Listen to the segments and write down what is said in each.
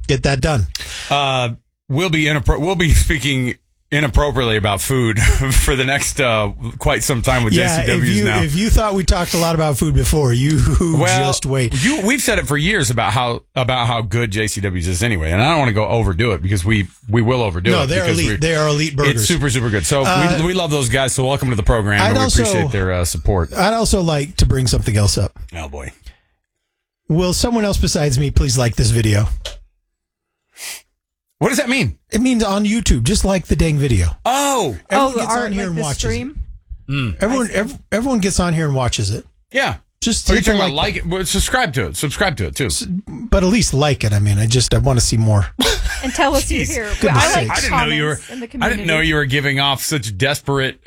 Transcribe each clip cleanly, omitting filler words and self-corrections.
get that done. We'll be speaking inappropriately about food for the next quite some time with JCWs now. If you thought we talked a lot about food before, just wait. We've said it for years about how good JCWs is anyway, and I don't want to go overdo it because we will overdo it. No, they're elite. They are elite burgers. It's super, super good. So we love those guys. So welcome to the program. And we appreciate their support. I'd also like to bring something else up. Oh boy. Will someone else besides me please like this video? What does that mean? It means on YouTube, just like the dang video. Everyone gets on here and watches stream? it. Everyone gets on here and watches it. Yeah. Just are you talking about like it? Well, subscribe to it. Subscribe to it too. But at least like it. I mean, I want to see more. And tell us you're here. I didn't know you were giving off such desperate.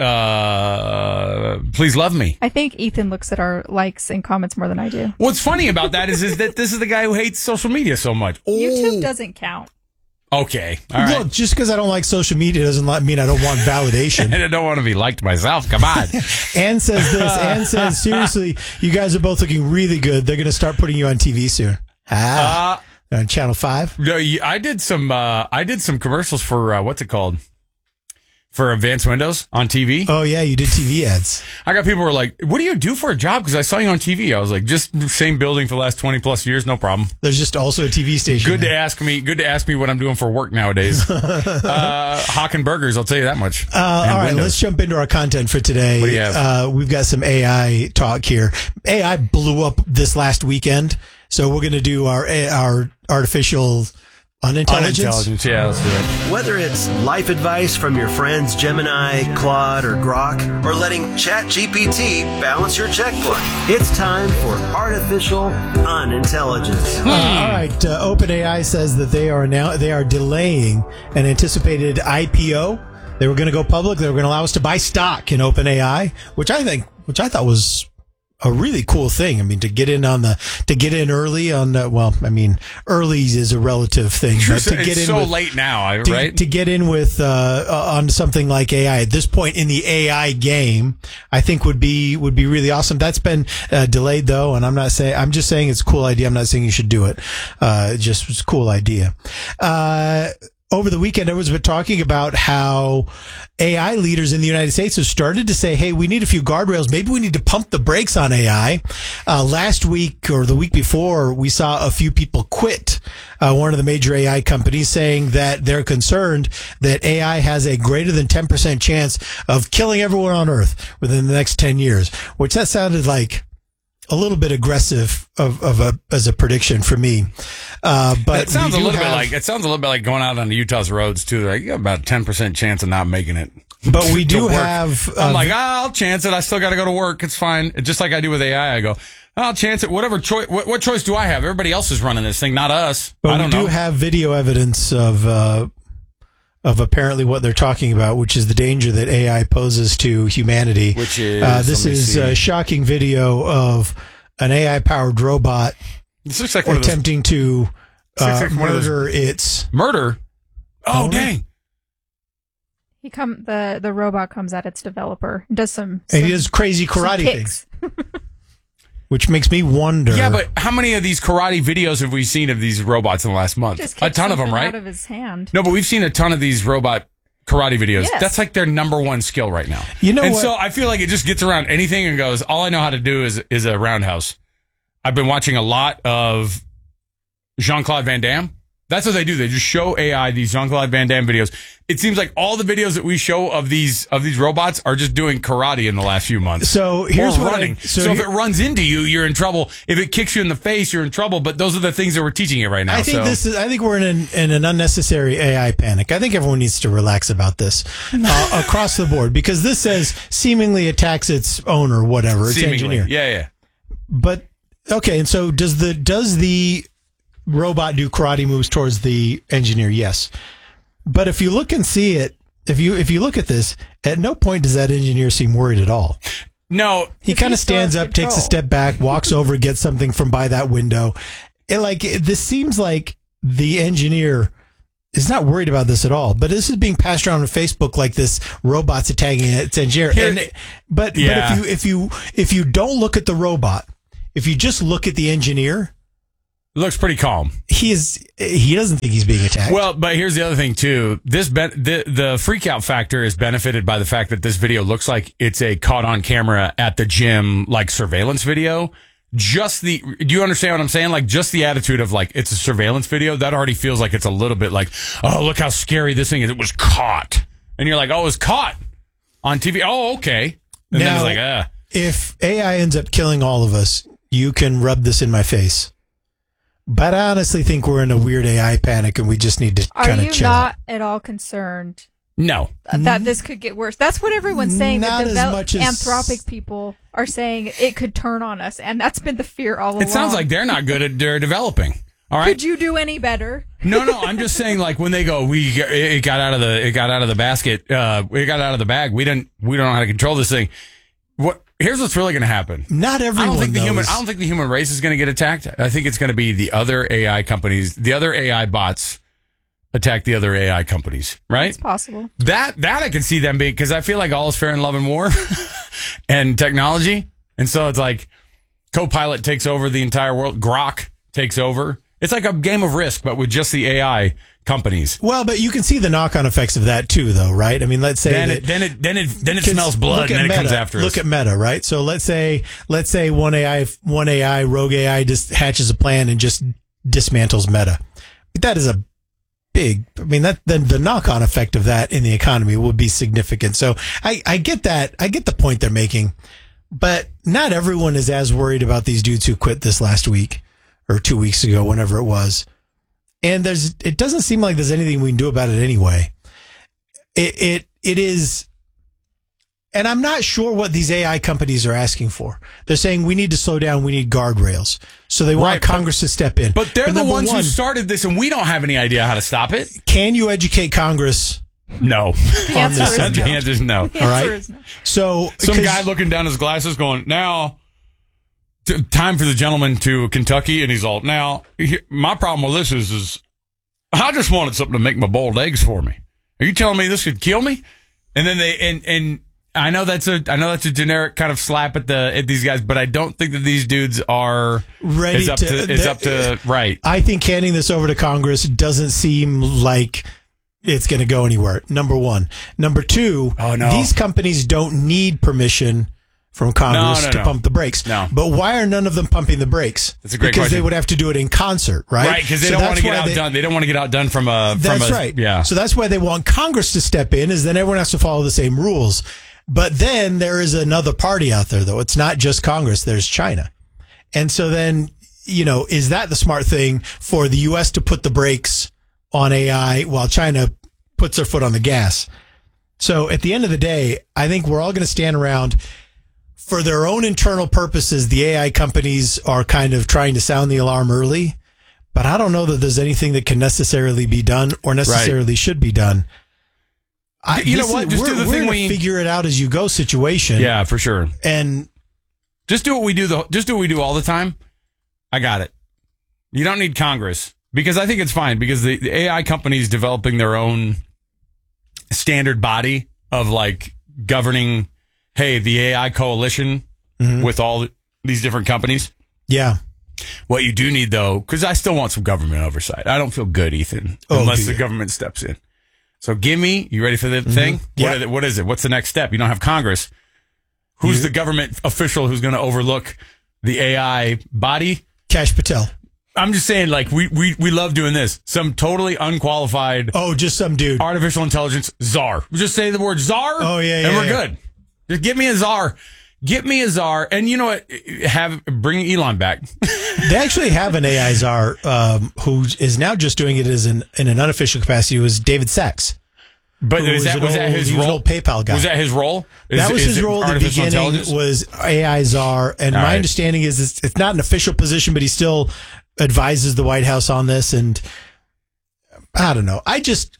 Please love me. I think Ethan looks at our likes and comments more than I do. What's funny about that is that this is the guy who hates social media so much. YouTube doesn't count. Okay. All right. Well, just because I don't like social media doesn't mean I don't want validation. And I don't want to be liked myself. Come on. Ann says this. Ann says, seriously, you guys are both looking really good. They're going to start putting you on TV soon. On Channel 5? No, I did some commercials for, what's it called? For Advanced Windows on TV. Oh, yeah, you did TV ads. I got people who were like, what do you do for a job? Because I saw you on TV. I was like, just the same building for the last 20 plus years. No problem. There's just also a TV station. Good to ask me what I'm doing for work nowadays. Hawking burgers, I'll tell you that much. All right, Windows. let's jump into our content for today. What do you have? We've got some AI talk here. AI blew up this last weekend. So we're going to do our artificial unintelligence. Yeah, let's do it. Whether it's life advice from your friends Gemini, Claude, or Grok, or letting ChatGPT balance your checkbook, it's time for artificial unintelligence. All right, OpenAI says that they are delaying an anticipated IPO. They were going to go public. They were going to allow us to buy stock in OpenAI, which I thought was a really cool thing. I mean, to get in early on early is a relative thing. But to get in late now, right? To get in with on something like AI at this point in the AI game, I think would be really awesome. That's been delayed though, and I'm just saying it's a cool idea. I'm not saying you should do it. It's a cool idea. Over the weekend, everyone's been talking about how AI leaders in the United States have started to say, hey, we need a few guardrails. Maybe we need to pump the brakes on AI. Last week or the week before, we saw a few people quit one of the major AI companies, saying that they're concerned that AI has a greater than 10% chance of killing everyone on Earth within the next 10 years, which that sounded like a little bit aggressive as a prediction for me. But it sounds a little bit like going out on the Utah's roads too. Like, you got about a 10% chance of not making it. But we do have. I'm like, I'll chance it. I still got to go to work. It's fine. Just like I do with AI, I go, I'll chance it. Whatever choice. What choice do I have? Everybody else is running this thing, not us. But we do have video evidence of apparently what they're talking about, which is the danger that AI poses to humanity. Which is this is a shocking video of an AI-powered robot. This looks like attempting to murder its murder. Oh, dang! The robot comes at its developer, does some and he does crazy karate things, which makes me wonder. Yeah, but how many of these karate videos have we seen of these robots in the last month? Just a ton of them, right? Out of his hand. No, but we've seen a ton of these robot karate videos. Yes. That's like their number one skill right now. So I feel like it just gets around anything and goes, all I know how to do is a roundhouse. I've been watching a lot of Jean-Claude Van Damme. That's what they do. They just show AI these Jean-Claude Van Damme videos. It seems like all the videos that we show of these robots are just doing karate in the last few months. So here's or running. So if it runs into you, you're in trouble. If it kicks you in the face, you're in trouble. But those are the things that we're teaching it right now. I think we're in an unnecessary AI panic. I think everyone needs to relax about this across the board, because this says seemingly attacks its owner, whatever, its engineer. Yeah. But okay, and so does the robot do karate moves towards the engineer? Yes. But if you look and see it, if you look at this, at no point does that engineer seem worried at all. No. He kind of stands up, takes a step back, walks over, gets something from by that window. This seems like the engineer is not worried about this at all. But this is being passed around on Facebook like this robot's attacking its engineer. But if you don't look at the robot, if you just look at the engineer, looks pretty calm. He doesn't think he's being attacked. Well, but here's the other thing too. The freak out factor is benefited by the fact that this video looks like it's a caught on camera at the gym, like surveillance video. Do you understand what I'm saying? Like just the attitude of like, it's a surveillance video that already feels like it's a little bit like, oh, look how scary this thing is. It was caught. And you're like, oh, it was caught on TV. Oh, okay. And now, then it's like, if AI ends up killing all of us, you can rub this in my face. But I honestly think we're in a weird AI panic and we just need to kind of chill. Are you not at all concerned? No. That this could get worse. That's what everyone's saying. Not as much as Anthropic people are saying it could turn on us, and that's been the fear all along. It sounds like they're not good at their developing. All right. Could you do any better? No. I'm just saying, like when they go, it got out of the basket. It got out of the bag. We don't know how to control this thing. Here's what's really going to happen. Not everyone. I don't think the human race is going to get attacked. I think it's going to be the other AI companies, the other AI bots attack the other AI companies. Right? It's possible. That I can see them being, because I feel like all is fair in love and war and technology, and so it's like Copilot takes over the entire world. Grok takes over. It's like a game of Risk, but with just the AI companies. Well, but you can see the knock-on effects of that too, though, right? I mean, let's say then it smells blood and then it comes after us. Look at Meta, right? So let's say one AI rogue AI just hatches a plan and just dismantles Meta. That is a big. I mean, then the knock-on effect of that in the economy will be significant. So I get that. I get the point they're making, but not everyone is as worried about these dudes who quit this last week or 2 weeks ago, whenever it was. And it doesn't seem like there's anything we can do about it anyway. It is, and I'm not sure what these AI companies are asking for. They're saying we need to slow down, we need guardrails. So they want Congress to step in. But they're the ones who started this, and we don't have any idea how to stop it. Can you educate Congress? No. The answer is no. The answer is no. So some guy looking down his glasses going, now time for the gentleman to Kentucky, and he's all, now my problem with this is I just wanted something to make my boiled eggs for me. Are you telling me this could kill me? And then and I know that's a generic kind of slap at these guys, but I don't think that these dudes are ready up to right. I think handing this over to Congress doesn't seem like it's going to go anywhere. Number one. Number two, these companies don't need permission from Congress to pump the brakes. No. But why are none of them pumping the brakes? That's a great question. Because they would have to do it in concert, right? Right, because they don't want to get outdone. They don't want to get outdone from a... That's right. Yeah. So that's why they want Congress to step in, is then everyone has to follow the same rules. But then there is another party out there, though. It's not just Congress. There's China. And so then, is that the smart thing for the U.S. to put the brakes on AI while China puts their foot on the gas? So at the end of the day, I think we're all going to stand around. For their own internal purposes, the AI companies are kind of trying to sound the alarm early, but I don't know that there's anything that can necessarily be done or necessarily should be done. You know what? Just do the thing we figure it out as you go situation. Yeah, for sure. And just do what we do. Just do what we do all the time. I got it. You don't need Congress, because I think it's fine, because the AI companies developing their own standard body of like governing. Hey, the AI coalition with all these different companies. Yeah. What you do need, though, because I still want some government oversight. I don't feel good, Ethan, unless the government steps in. So you ready for the thing? Yeah. What is it? What's the next step? You don't have Congress. Who's the government official who's going to overlook the AI body? Kash Patel. I'm just saying, like, we love doing this. Some totally unqualified. Oh, just some dude. Artificial intelligence czar. We just say the word czar. Oh, yeah. And we're good. Just give me a czar. Get me a czar. And you know what? Bring Elon back. They actually have an AI czar who is now just doing it in an unofficial capacity. It was David Sachs. But was that his role? Old PayPal guy. Was that his role? That was his role at the beginning, was AI czar. And my understanding is it's not an official position, but he still advises the White House on this. And I don't know.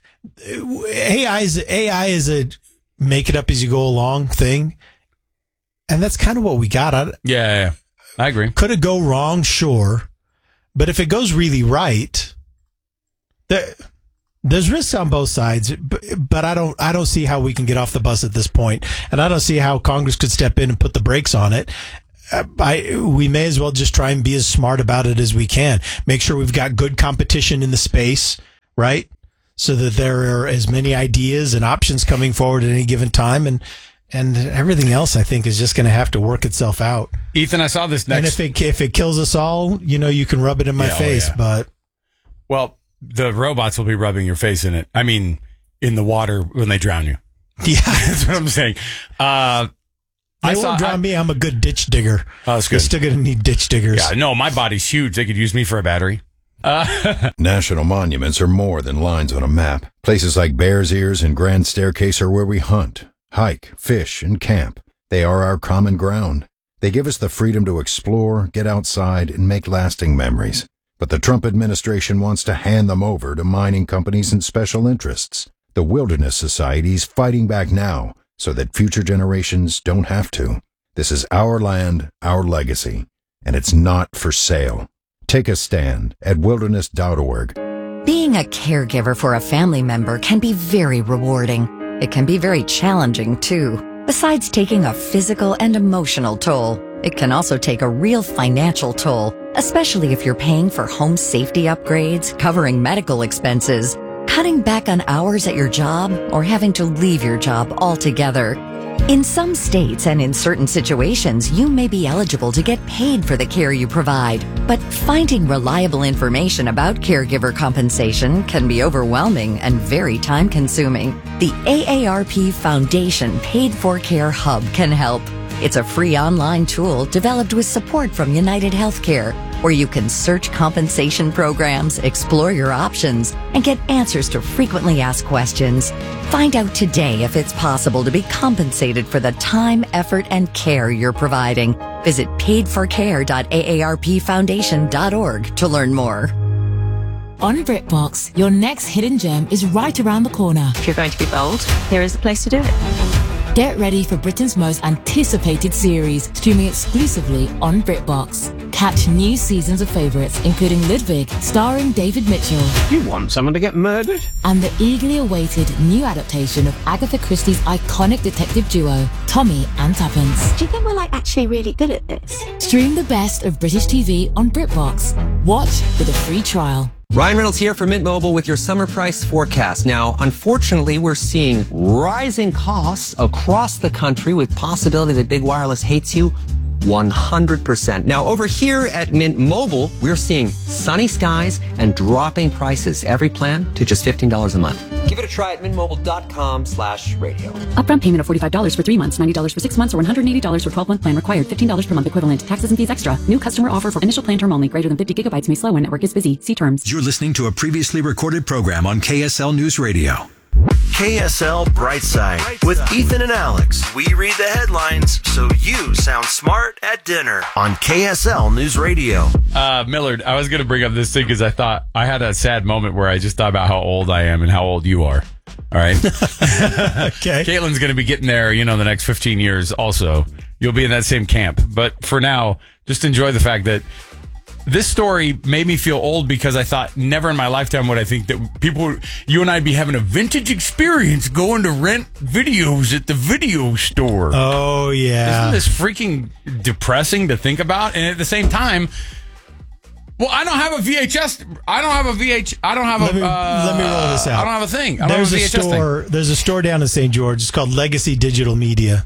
AI is a make it up as you go along thing. And that's kind of what we got. Yeah, I agree. Could it go wrong? Sure. But if it goes really right, there's risks on both sides, but I don't see how we can get off the bus at this point. And I don't see how Congress could step in and put the brakes on it. we may as well just try and be as smart about it as we can. Make sure we've got good competition in the space, right? So that there are as many ideas and options coming forward at any given time, and everything else, I think, is just going to have to work itself out. Ethan, I saw this next. And if it kills us all, you can rub it in my face. But the robots will be rubbing your face in it. I mean, in the water when they drown you. Yeah, that's what I'm saying. They won't drown me. I'm a good ditch digger. Oh, that's good. They're still going to need ditch diggers. Yeah, no, my body's huge. They could use me for a battery. National monuments are more than lines on a map. Places like Bears Ears and Grand Staircase are where we hunt, hike, fish, and camp. They are our common ground. They give us the freedom to explore, get outside, and make lasting memories. But the Trump administration wants to hand them over to mining companies and special interests. The Wilderness Society is fighting back now so that future generations don't have to. This is our land, our legacy, and it's not for sale. Take a stand at wilderness.org. Being a caregiver for a family member can be very rewarding. It can be very challenging, too. Besides taking a physical and emotional toll, it can also take a real financial toll, especially if you're paying for home safety upgrades, covering medical expenses, cutting back on hours at your job, or having to leave your job altogether. In some states and in certain situations, you may be eligible to get paid for the care you provide, but finding reliable information about caregiver compensation can be overwhelming and very time-consuming. The AARP Foundation Paid for Care Hub can help. It's a free online tool developed with support from United Healthcare, where you can search compensation programs, explore your options, and get answers to frequently asked questions. Find out today if it's possible to be compensated for the time, effort, and care you're providing. Visit paidforcare.aarpfoundation.org to learn more. On BritBox, your next hidden gem is right around the corner. If you're going to be bold, here is the place to do it. Get ready for Britain's most anticipated series, streaming exclusively on BritBox. Catch new seasons of favourites, including Ludwig, starring David Mitchell. You want someone to get murdered? And the eagerly awaited new adaptation of Agatha Christie's iconic detective duo, Tommy and Tuppence. Do you think we're actually really good at this? Stream the best of British TV on BritBox. Watch with a free trial. Ryan Reynolds here for Mint Mobile with your summer price forecast. Now, unfortunately, we're seeing rising costs across the country with possibility that big wireless hates you 100%. Now, over here at Mint Mobile, we're seeing sunny skies and dropping prices. Every plan to just $15 a month. Give it a try at mintmobile.com/radio. Upfront payment of $45 for 3 months, $90 for 6 months, or $180 for 12-month plan required. $15 per month equivalent. Taxes and fees extra. New customer offer for initial plan term only. Greater than 50 gigabytes may slow when network is busy. See terms. You're listening to a previously recorded program on KSL News Radio. KSL Brightside with Ethan and Alex. We read the headlines so you sound smart at dinner on KSL News Radio. Millard, I was going to bring up this thing because I thought I had a sad moment where I just thought about how old I am and how old you are. All right. Okay. Caitlin's going to be getting there, the next 15 years also. You'll be in that same camp. But for now, just enjoy the fact that this story made me feel old because I thought never in my lifetime would I think that you and I'd be having a vintage experience going to rent videos at the video store. Oh, yeah. Isn't this freaking depressing to think about? And at the same time, well, I don't have a VHS. I don't have a VH. I don't have let me roll this out. I don't have a thing. There's a store down in St. George. It's called Legacy Digital Media.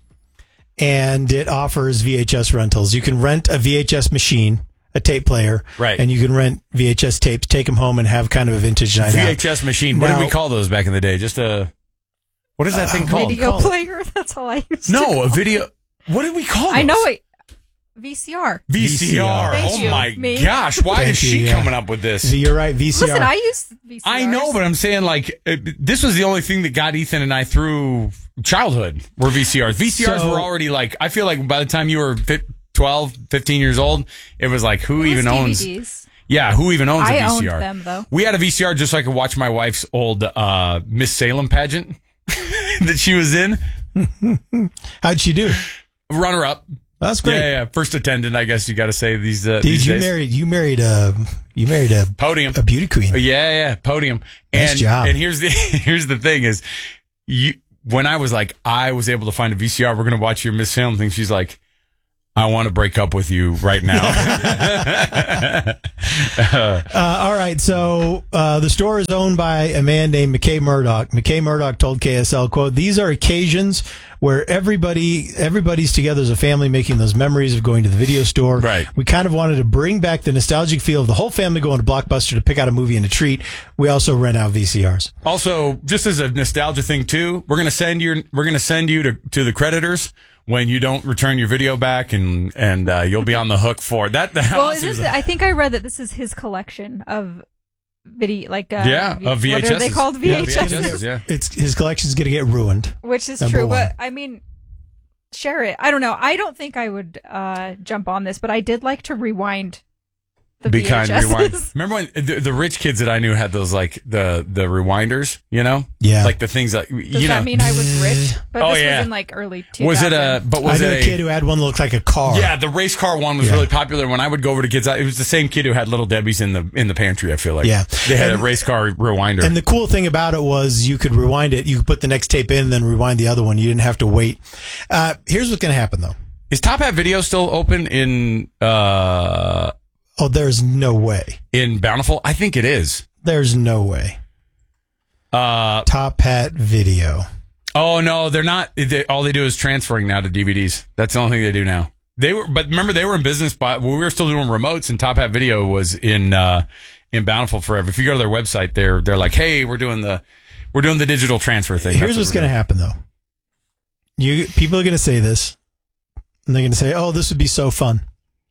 And it offers VHS rentals. You can rent a VHS machine, a tape player, right? And you can rent VHS tapes, take them home, and have kind of a vintage night out. VHS machine. What did we call those back in the day? Just what is that thing called? Video player. That's all I used to call a video. What did we call those? I know it. VCR. Oh my gosh! Why is she coming up with this? You're right. VCR. Listen, I use VCR. I know, but I'm saying this was the only thing that got Ethan and I through childhood were VCRs. VCRs were already I feel like by the time you were 12, 15 years old, it was who even owns? DVDs. Yeah, who even owns a VCR? I owned them, though. We had a VCR just so I could watch my wife's old Miss Salem pageant that she was in. How'd she do? Runner-up. That's great. Yeah. First attendant, I guess you got to say these days. You married a podium, a beauty queen. Yeah, podium. Nice job. And here's the thing is, when I was I was able to find a VCR. We're gonna watch your Miss Salem thing. She's like, I want to break up with you right now. All right. So the store is owned by a man named McKay Murdoch. McKay Murdoch told KSL, quote, "These are occasions where everybody's together as a family making those memories of going to the video store. Right. We kind of wanted to bring back the nostalgic feel of the whole family going to Blockbuster to pick out a movie and a treat. We also rent out VCRs. Also, just as a nostalgia thing too, we're going to send you to the creditors when you don't return your video back, and you'll be on the hook for it. Well, I think I read that this is his collection of video, of VHS. What are they called? VHS. Yeah. It's his collection's going to get ruined. Which is true, but I mean, share it. I don't know. I don't think I would jump on this, but I did like to rewind the VHSs. Rewind. Remember when the rich kids that I knew had those like the rewinders, you know? Yeah. Like the things that Does that mean I was rich? But this was in like early 2000s. Was it a kid who had one that looked like a car? Yeah, the race car one was really popular. When I would go over to kids, it was the same kid who had Little Debbie's in the pantry, I feel like. Yeah. They had a race car rewinder. And the cool thing about it was you could rewind it. You could put the next tape in and then rewind the other one. You didn't have to wait. Here's what's going to happen, though. Is Top Hat Video still open in... Oh, there's no way. In Bountiful? I think it is. There's no way. Top Hat Video. Oh, no, they're not. All they do is transferring now to DVDs. That's the only thing they do now. But remember, they were in business when we were still doing remotes, and Top Hat Video was in Bountiful forever. If you go to their website, they're like, hey, we're doing the digital transfer thing. Here's what's going to happen, though. People are going to say this, and they're going to say, oh, this would be so fun.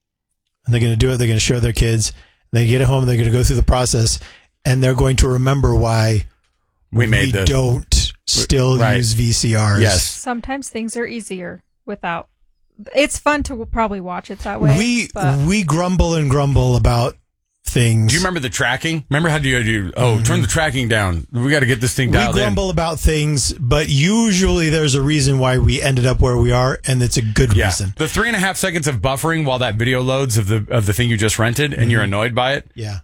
And they're going to do it. They're going to show their kids. They get it home. They're going to go through the process, and they're going to remember why we don't still use VCRs. Yes. Sometimes things are easier without. It's fun to probably watch it that way. We grumble and grumble about things. Do you remember the tracking? Remember how do you do? Oh, turn the tracking down. We got to get this thing dialed in. We grumble about things, but usually there's a reason why we ended up where we are, and it's a good reason. The 3.5 seconds of buffering while that video loads of the thing you just rented, and you're annoyed by it. Yeah.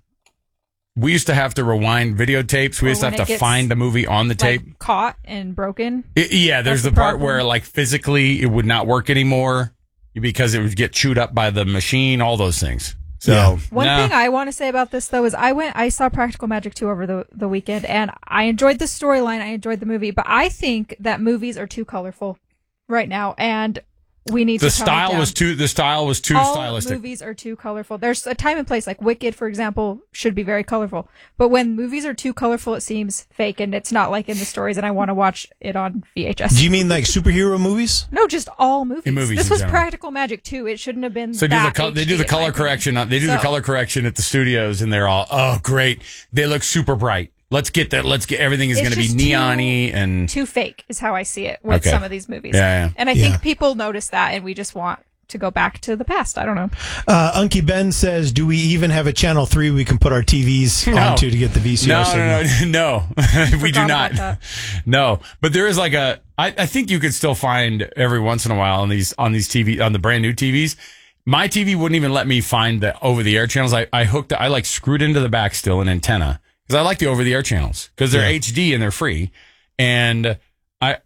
We used to have to rewind videotapes. We used to have to find the movie on the tape. Caught and broken. There's the part where like physically it would not work anymore because it would get chewed up by the machine. All those things. So One thing I want to say about this though is I saw Practical Magic 2 over the weekend, and I enjoyed the storyline. I enjoyed the movie, but I think that movies are too colorful right now, and we need to tone it down. The style was too stylistic. All movies are too colorful. There's a time and place, like Wicked, for example, should be very colorful. But when movies are too colorful, it seems fake, and it's not like in the stories, and I want to watch it on VHS. Do you mean like superhero movies? No, just all movies. This was general. Practical Magic 2. It shouldn't have been So they do the color correction. They do the color correction at the studios, and they're all, oh, great. They look super bright. Let's get everything is going to be neon-y and too fake is how I see it with some of these movies. Yeah. And I think people notice that, and we just want to go back to the past. I don't know. Unky Ben says, do we even have a channel 3 we can put our TVs onto to get the VCR No. We do not. No, but there is like I think you could still find every once in a while on these TV, on the brand new TVs. My TV wouldn't even let me find the over-the-air channels. I like screwed into the back still an antenna. Because I like the over-the-air channels because they're HD and they're free, and and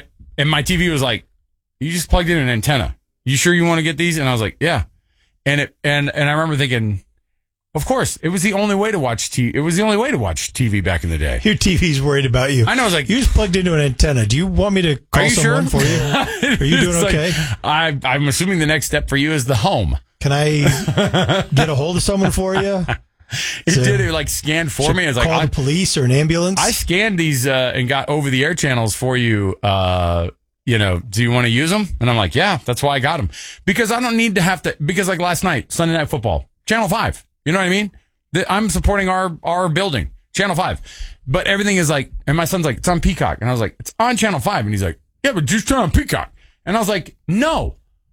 my TV was like, you just plugged in an antenna. You sure you want to get these? And I was like, yeah. And I remember thinking, of course, it was the only way to watch TV. It was the only way to watch TV back in the day. Your TV's worried about you. I know. I was like, you just plugged into an antenna. Do you want me to call someone for you? Are you doing okay? I'm assuming the next step for you is the home. Can I get a hold of someone for you? It like scanned for me. It's like call the police or an ambulance. I scanned these and got over the air channels for you. Do you want to use them? And I'm like, yeah, that's why I got them, because I don't need to have to. Because like last night, Sunday Night Football, Channel 5. You know what I mean? I'm supporting our building, Channel 5. But everything is like, and my son's like, it's on Peacock, and I was like, it's on Channel 5, and he's like, yeah, but just turn on Peacock. And I was like, no.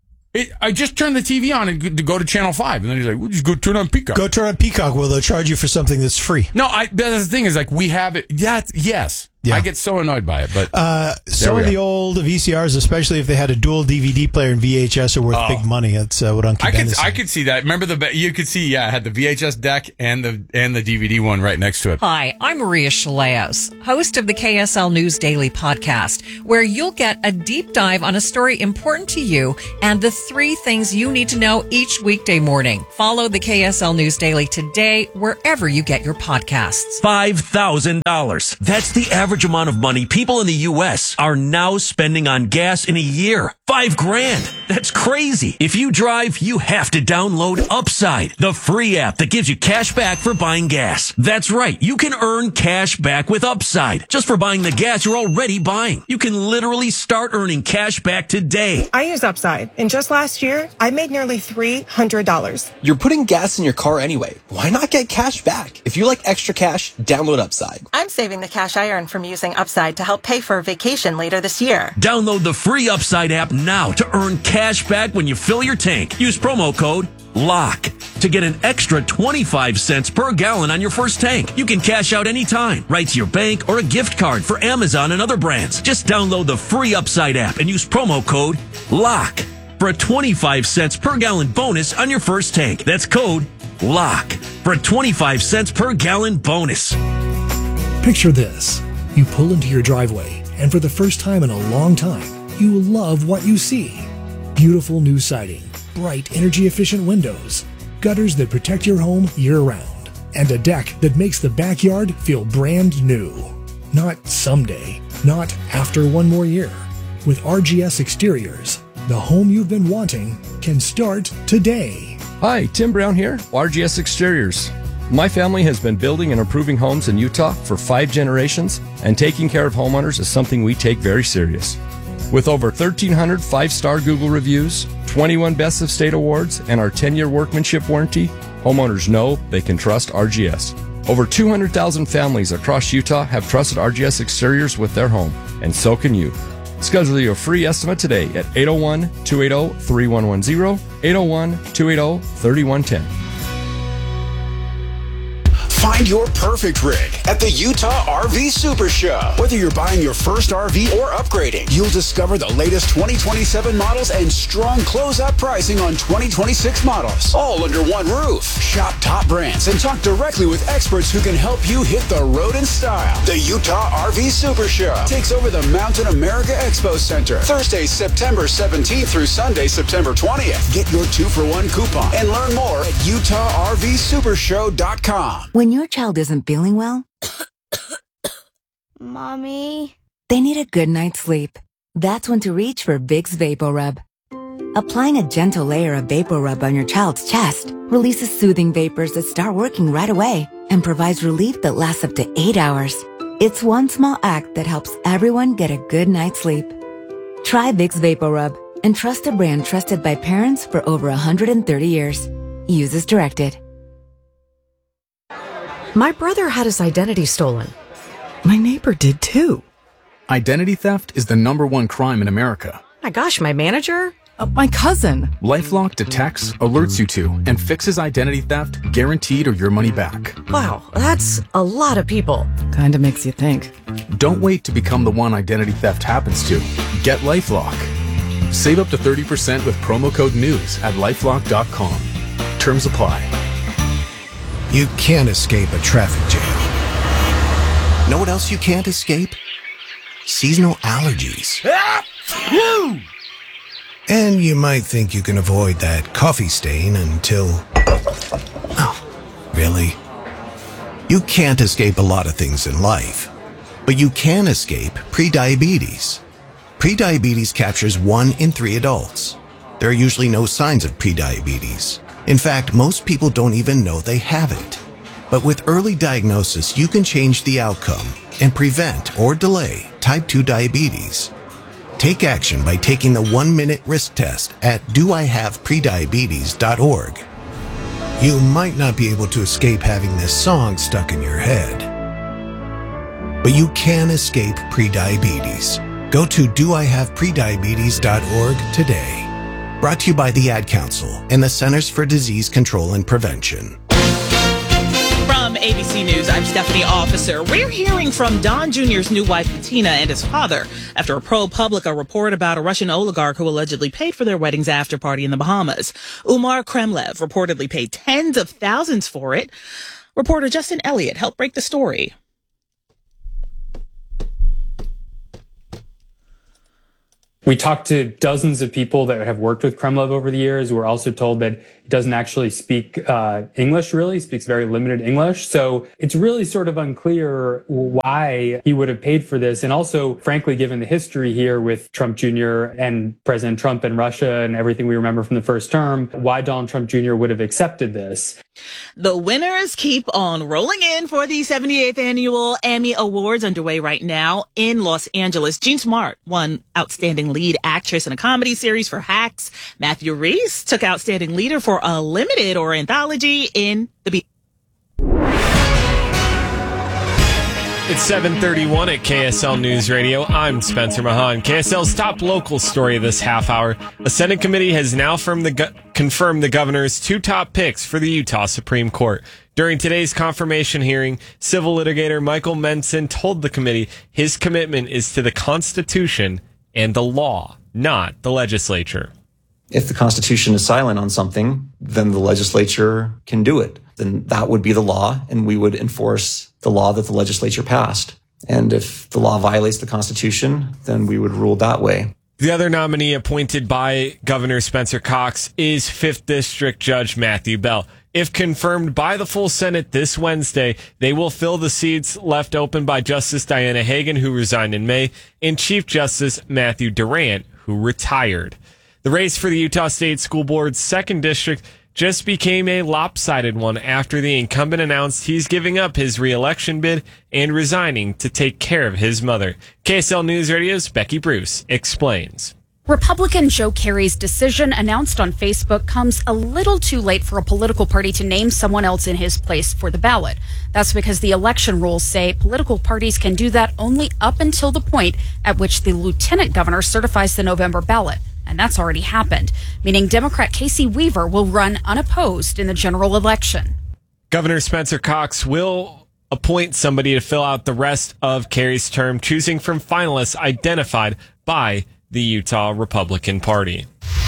I just turned the TV on and to go to Channel 5. And then he's like, well, just go turn on Peacock. Go turn on Peacock. Well, they'll charge you for something that's free. No, that's the thing is like, we have it. Yes. I get so annoyed by it. But some of the old VCRs, especially if they had a dual DVD player and VHS, are worth big money. That's what Uncle Ben is saying. I could see that. Remember you could see, it had the VHS deck and the DVD one right next to it. Hi, I'm Maria Shilaos, host of the KSL News Daily podcast, where you'll get a deep dive on a story important to you and the 3 things you need to know each weekday morning. Follow the KSL News Daily today, wherever you get your podcasts. $5,000. That's the average amount of money people in the U.S. are now spending on gas in a year. $5,000. That's crazy. If you drive, you have to download Upside, the free app that gives you cash back for buying gas. That's right. You can earn cash back with Upside just for buying the gas you're already buying. You can literally start earning cash back today. I use Upside, and just last year, I made nearly $300. You're putting gas in your car anyway. Why not get cash back? If you like extra cash, download Upside. I'm saving the cash I earn from using Upside to help pay for a vacation later this year. Download the free Upside app now to earn cash back when you fill your tank. Use promo code LOCK to get an extra 25 cents per gallon on your first tank. You can cash out anytime, right to your bank or a gift card for Amazon and other brands. Just download the free Upside app and use promo code LOCK for a 25 cents per gallon bonus on your first tank. That's code LOCK for a 25 cents per gallon bonus. Picture this. You pull into your driveway, and for the first time in a long time, you love what you see. Beautiful new siding, bright energy-efficient windows, gutters that protect your home year-round, and a deck that makes the backyard feel brand new. Not someday, not after one more year. With RGS Exteriors, the home you've been wanting can start today. Hi, Tim Brown here, RGS Exteriors. My family has been building and improving homes in Utah for 5 generations, and taking care of homeowners is something we take very serious. With over 1,300 5-star Google reviews, 21 Best of State awards, and our 10-year workmanship warranty, homeowners know they can trust RGS. Over 200,000 families across Utah have trusted RGS Exteriors with their home, and so can you. Schedule your free estimate today at 801-280-3110, 801-280-3110. Find your perfect rig at the Utah RV Super Show. Whether you're buying your first RV or upgrading, you'll discover the latest 2027 models and strong closeout pricing on 2026 models, all under one roof. Shop top brands and talk directly with experts who can help you hit the road in style. The Utah RV Super Show takes over the Mountain America Expo Center Thursday, September 17th through Sunday, September 20th. Get your 2-for-1 coupon and learn more at UtahRVSupershow.com. When your child isn't feeling well, Mommy, they need a good night's sleep. That's when to reach for Vicks VapoRub. Applying a gentle layer of VapoRub on your child's chest releases soothing vapors that start working right away and provides relief that lasts up to 8 hours. It's one small act that helps everyone get a good night's sleep. Try Vicks VapoRub and trust a brand trusted by parents for over 130 years. Use as directed. My brother had his identity stolen. My neighbor did too. Identity theft is the #1 crime in America. My gosh, my manager? My cousin. LifeLock detects, alerts you to, and fixes identity theft, guaranteed or your money back. Wow, that's a lot of people. Kinda makes you think. Don't wait to become the one identity theft happens to. Get LifeLock. Save up to 30% with promo code NEWS at LifeLock.com. Terms apply. You can't escape a traffic jam. Know what else you can't escape? Seasonal allergies. And you might think you can avoid that coffee stain until... Oh, really? You can't escape a lot of things in life, but you can escape prediabetes. Prediabetes captures 1 in 3 adults. There are usually no signs of prediabetes. In fact, most people don't even know they have it. But with early diagnosis, you can change the outcome and prevent or delay type 2 diabetes. Take action by taking the 1-minute risk test at doihaveprediabetes.org. You might not be able to escape having this song stuck in your head, but you can escape prediabetes. Go to doihaveprediabetes.org today. Brought to you by the Ad Council and the Centers for Disease Control and Prevention. From ABC News, I'm Stephanie Officer. We're hearing from Don Jr.'s new wife, Bettina, and his father after a ProPublica report about a Russian oligarch who allegedly paid for their wedding's after party in the Bahamas. Umar Kremlev reportedly paid tens of thousands for it. Reporter Justin Elliott helped break the story. We talked to dozens of people that have worked with Kremlev over the years. We're also told that he doesn't actually speak English, really. He speaks very limited English. So it's really sort of unclear why he would have paid for this. And also, frankly, given the history here with Trump Jr. and President Trump and Russia and everything we remember from the first term, why Donald Trump Jr. would have accepted this. The winners keep on rolling in for the 78th annual Emmy Awards underway right now in Los Angeles. Jean Smart won Outstanding Lead Actress in a Comedy Series for Hacks. Matthew Rhys took Outstanding Leader for a limited or anthology in The Beast. It's 7:31 at KSL News Radio. I'm Spencer Mahan. KSL's top local story this half hour. A Senate committee has now confirmed the governor's two top picks for the Utah Supreme Court. During today's confirmation hearing, civil litigator Michael Menson told the committee his commitment is to the Constitution and the law, not the legislature. If the Constitution is silent on something, then the legislature can do it. Then that would be the law, and we would enforce the law that the legislature passed. And if the law violates the Constitution, then we would rule that way. The other nominee appointed by Governor Spencer Cox is 5th District Judge Matthew Bell. If confirmed by the full Senate this Wednesday, they will fill the seats left open by Justice Diana Hagan, who resigned in May, and Chief Justice Matthew Durant, who retired. The race for the Utah State School Board's 2nd District just became a lopsided one after the incumbent announced he's giving up his re-election bid and resigning to take care of his mother. KSL News Radio's Becky Bruce explains. Republican Joe Kerry's decision announced on Facebook comes a little too late for a political party to name someone else in his place for the ballot. That's because the election rules say political parties can do that only up until the point at which the lieutenant governor certifies the November ballot. And that's already happened, meaning Democrat Casey Weaver will run unopposed in the general election. Governor Spencer Cox will appoint somebody to fill out the rest of Kerry's term, choosing from finalists identified by the Utah Republican Party.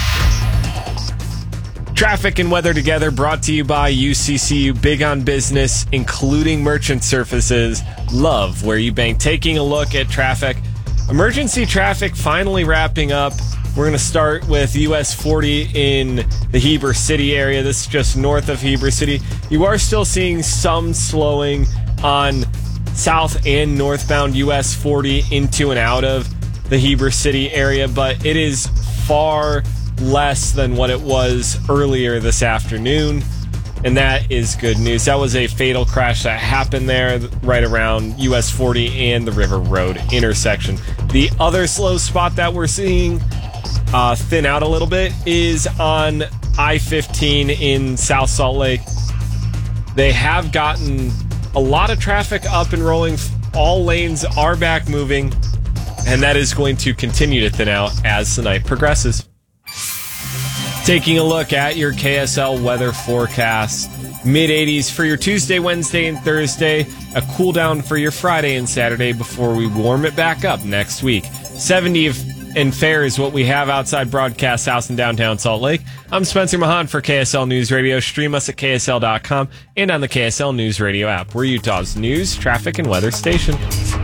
Traffic and weather together, brought to you by UCCU, big on business, including merchant services. Love where you bank. Taking a look at traffic. Emergency traffic finally wrapping up. We're going to start with US 40 in the Heber City area. This is just north of Heber City. You are still seeing some slowing on south and northbound US 40 into and out of the Heber City area, but it is far less than what it was earlier this afternoon, and that is good news. That was a fatal crash that happened there right around US 40 and the River Road intersection. The other slow spot that we're seeing thin out a little bit is on I-15 in South Salt Lake. They have gotten a lot of traffic up and rolling. All lanes are back moving, and that is going to continue to thin out as the night progresses. Taking a look at your KSL weather forecast. Mid-80s for your Tuesday, Wednesday, and Thursday. A cool down for your Friday and Saturday before we warm it back up next week. 70 and fair is what we have outside Broadcast House in downtown Salt Lake. I'm Spencer Mahan for KSL News Radio. Stream us at KSL.com and on the KSL News Radio app. We're Utah's news, traffic, and weather station.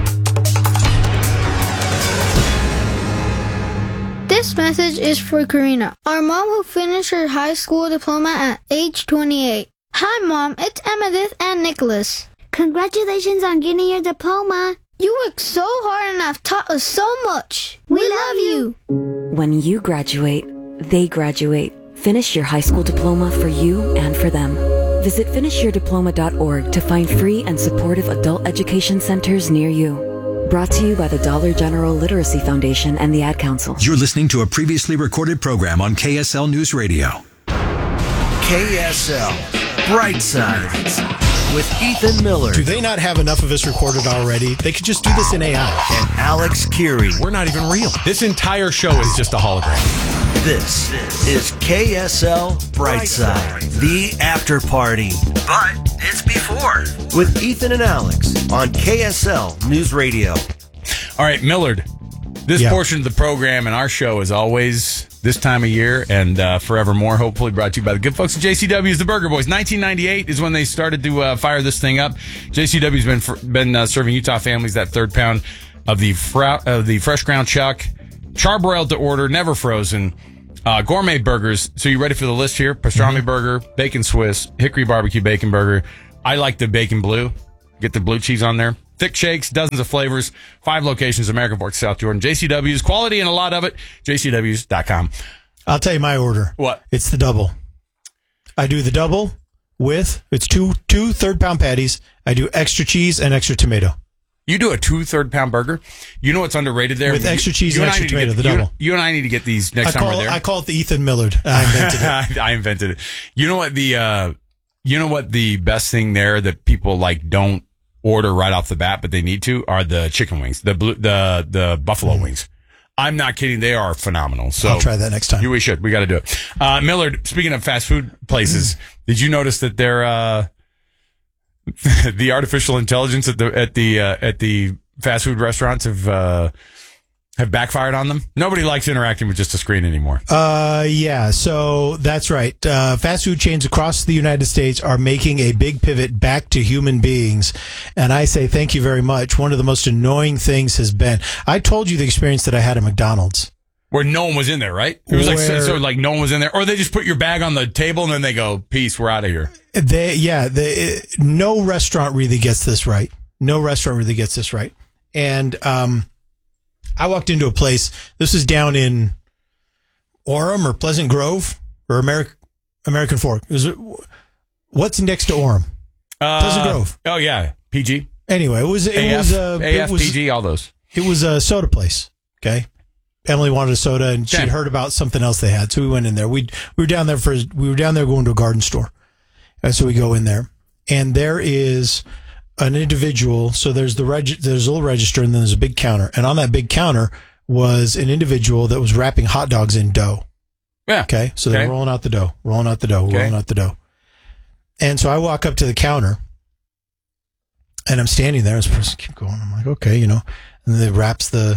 This message is for Karina, our mom who finished her high school diploma at age 28. Hi, Mom. It's Emmettith and Nicholas. Congratulations on getting your diploma. You worked so hard and have taught us so much. We love you. When you graduate, they graduate. Finish your high school diploma for you and for them. Visit finishyourdiploma.org to find free and supportive adult education centers near you. Brought to you by the Dollar General Literacy Foundation and the Ad Council. You're listening to a previously recorded program on KSL News Radio. KSL Brightside with Ethan Miller. Do they not have enough of us recorded already? They could just do this in AI. And Alex Kirry. We're not even real. This entire show is just a hologram. This is KSL Brightside, the after party. But it's before. With Ethan and Alex on KSL News Radio. All right, Millard. This portion of the program and our show is always this time of year and forevermore, hopefully brought to you by the good folks at JCW's The Burger Boys. 1998 is when they started to fire this thing up. JCW's been serving Utah families that third pound of the fresh ground chuck, charbroiled to order, never frozen, gourmet burgers. So you ready for the list here? Pastrami burger, bacon Swiss, hickory barbecue bacon burger. I like the bacon blue. Get the blue cheese on there. Thick shakes, dozens of flavors, 5 locations, American Fork, South Jordan. JCW's, quality and a lot of it. JCW's.com. I'll tell you my order. What? It's the double. I do the double with, it's two third-pound patties. I do extra cheese and extra tomato. You do a 2 third-pound burger? You know what's underrated there? With extra cheese and extra tomato, the double. You and I need to get these next time we're there. I call it the Ethan Millard. I invented it. I invented it. You know what the best thing there that people don't order right off the bat, but they need to, are the chicken wings, the buffalo wings. I'm not kidding. They are phenomenal. So I'll try that next time. We should. We got to do it. Millard, speaking of fast food places, did you notice that they're, the artificial intelligence at the fast food restaurants have backfired on them? Nobody likes interacting with just a screen anymore. Yeah, so that's right. Fast food chains across the United States are making a big pivot back to human beings. And I say thank you very much. One of the most annoying things has been, I told you the experience that I had at McDonald's. Where no one was in there, right? It was like no one was in there. Or they just put your bag on the table and then they go, peace, we're out of here. No restaurant really gets this right. And, I walked into a place. This is down in Orem or Pleasant Grove or American Fork. What's next to Orem? Pleasant Grove. Oh yeah, PG. Anyway, it was PG, all those. It was a soda place. Okay, Emily wanted a soda, and she'd heard about something else they had, so we went in there. We were down there going to a garden store, and so we go in there, and there is an individual. So there's there's a little register, and then there's a big counter. And on that big counter was an individual that was wrapping hot dogs in dough. Yeah. Okay. So they're rolling out the dough. And so I walk up to the counter, and I'm standing there. This person keeps going. I'm like, okay, and then they wraps the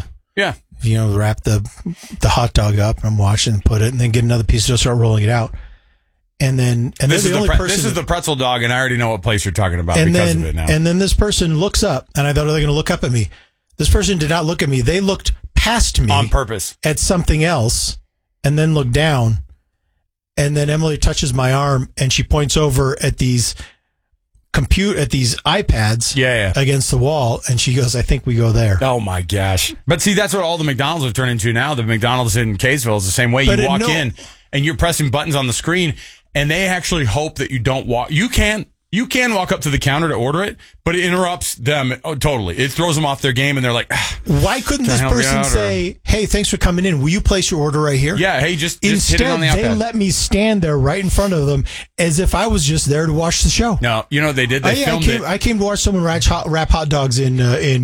hot dog up, and I'm watching, put it, and then get another piece, and start rolling it out. And this is the pretzel dog, and I already know what place you're talking about of it now. And then this person looks up, and I thought, are they going to look up at me? This person did not look at me. They looked past me on purpose at something else, and then looked down. And then Emily touches my arm, and she points over at these iPads against the wall, and she goes, I think we go there. Oh my gosh. But see, that's what all the McDonald's have turned into now. The McDonald's in Kaysville is the same way. You walk in and you're pressing buttons on the screen, and they actually hope that you don't walk. You can walk up to the counter to order it, but it interrupts them totally. It throws them off their game, and they're like, why couldn't this person say, hey, thanks for coming in. Will you place your order right here? Yeah, hey, just Instead, hit it on the iPad. They let me stand there right in front of them as if I was just there to watch the show. No, you know what they did? They filmed it. I came to watch someone wrap hot dogs in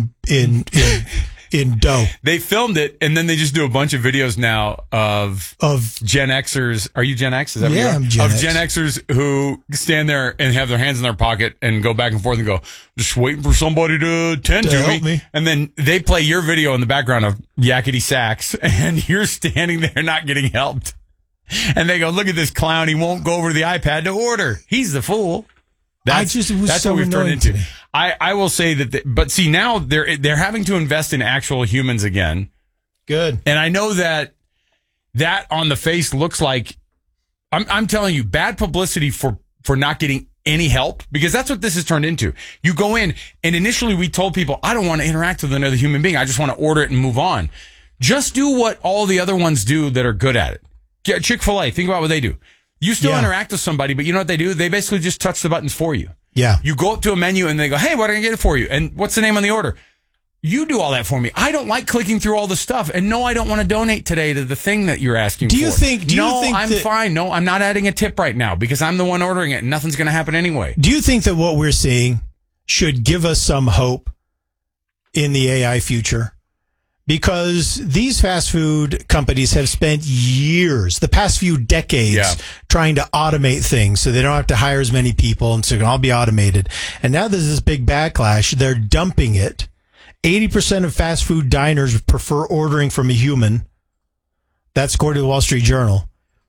dough. They filmed it, and then they just do a bunch of videos now of Gen Xers. Are you Gen X? Is that what you are? I'm Gen X. Gen Xers who stand there and have their hands in their pocket and go back and forth and go, just waiting for somebody to tend to me. And then they play your video in the background of yakety sax, and you're standing there not getting helped. And they go, look at this clown. He won't go over to the iPad to order. He's the fool. That's what we've turned into. I will say that, but see, now they're having to invest in actual humans again. Good. And I know that on the face looks like, I'm telling you, bad publicity for not getting any help, because that's what this has turned into. You go in, and initially we told people, I don't want to interact with another human being. I just want to order it and move on. Just do what all the other ones do that are good at it. Chick-fil-A, think about what they do. You still interact with somebody, but you know what they do? They basically just touch the buttons for you. Yeah. You go up to a menu and they go, hey, what can I get it for you? And what's the name on the order? You do all that for me. I don't like clicking through all the stuff. And no, I don't want to donate today to the thing that you're asking for. I'm fine. No, I'm not adding a tip right now because I'm the one ordering it and nothing's going to happen anyway. Do you think that what we're seeing should give us some hope in the AI future? Because these fast food companies have spent years, the past few decades, trying to automate things so they don't have to hire as many people and so it can all be automated. And now there's this big backlash. They're dumping it. 80% of fast food diners prefer ordering from a human. That's according to the Wall Street Journal.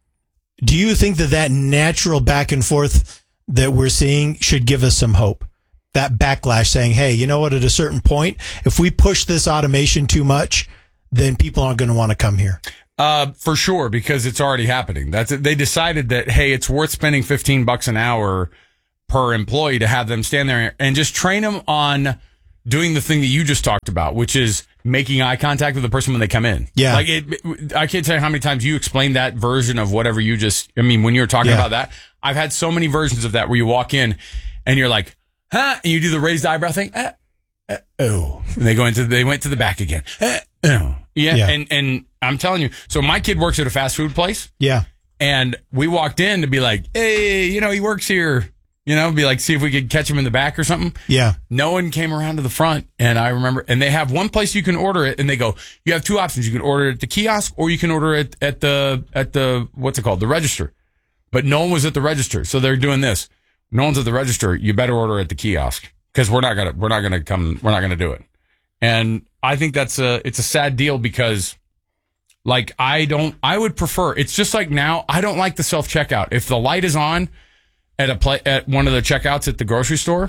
Do you think that natural back and forth that we're seeing should give us some hope? That backlash saying, hey, you know what, at a certain point, if we push this automation too much, then people aren't going to want to come here. For sure, because it's already happening. They decided that, hey, it's worth spending $15 an hour per employee to have them stand there and just train them on doing the thing that you just talked about, which is making eye contact with the person when they come in. Yeah. Like I can't tell you how many times you explained that version of whatever you just, I mean, when you were talking about that, I've had so many versions of that where you walk in and you're like, huh? And you do the raised eyebrow thing. Oh, and they went to the back again. Oh, yeah. And I'm telling you, so my kid works at a fast food place. Yeah. And we walked in to be like, hey, he works here. Be like, see if we could catch him in the back or something. Yeah. No one came around to the front. And I remember, and they have one place you can order it and they go, you have two options. You can order it at the kiosk or you can order it at the, what's it called? The register. But no one was at the register. So they're doing this. No one's at the register. You better order at the kiosk because we're not going to do it. And I think it's a sad deal because like, I would prefer, it's just like now, I don't like the self-checkout. If the light is on, at one of the checkouts at the grocery store,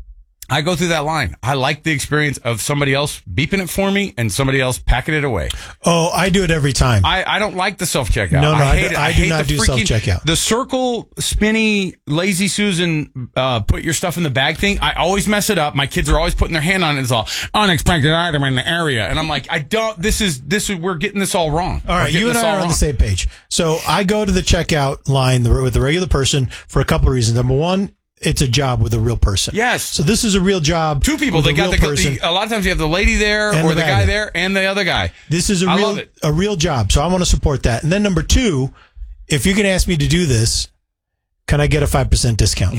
I go through that line. I like the experience of somebody else beeping it for me and somebody else packing it away. Oh, I do it every time. I don't like the self-checkout. No, I hate it. I do not do self-checkout. The circle, spinny, lazy Susan, put your stuff in the bag thing. I always mess it up. My kids are always putting their hand on it. It's all unexpected item in the area. And I'm like, we're getting this all wrong. All right. You and I are on the same page. So I go to the checkout line with the regular person for a couple of reasons. Number one, it's a job with a real person. Yes. So this is a real job. Two people. They got a lot of times you have the lady there or the guy there and the other guy. This is a real job. So I want to support that. And then number two, if you're going to ask me to do this, can I get a 5% discount?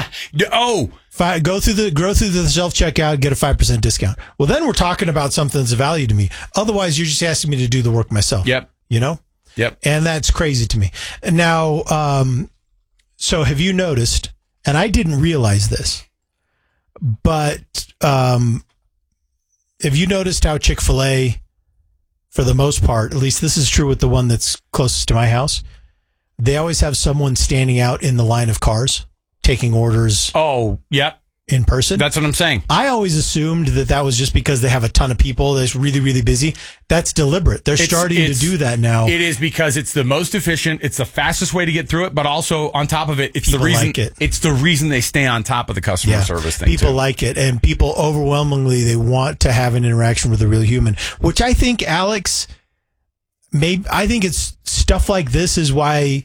Go through the self-checkout, get a 5% discount. Well, then we're talking about something that's of value to me. Otherwise, you're just asking me to do the work myself. Yep. Yep. And that's crazy to me. And now, so have you noticed, and I didn't realize this, but have you noticed how Chick-fil-A, for the most part, at least this is true with the one that's closest to my house, they always have someone standing out in the line of cars taking orders. Oh, yep. In person. That's what I'm saying. I always assumed that was just because they have a ton of people that's really, really busy. That's deliberate. They're starting to do that now. It is because it's the most efficient. It's the fastest way to get through it. But also on top of it, it's the reason it's the reason they stay on top of the customer service thing. People like it, and people overwhelmingly they want to have an interaction with a real human. Which I think, Alex, I think it's stuff like this is why